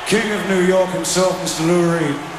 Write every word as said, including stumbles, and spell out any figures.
King of New York himself, Mister Lou Reed.